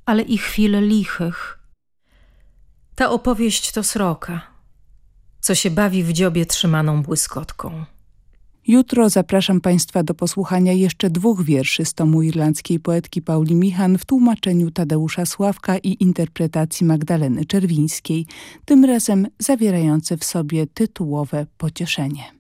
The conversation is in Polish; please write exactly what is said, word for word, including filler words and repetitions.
ale i chwil lichych. Ta opowieść to sroka, co się bawi w dziobie trzymaną błyskotką. Jutro zapraszam Państwa do posłuchania jeszcze dwóch wierszy z tomu irlandzkiej poetki Pauli Michan w tłumaczeniu Tadeusza Sławka i interpretacji Magdaleny Czerwińskiej, tym razem zawierające w sobie tytułowe pocieszenie.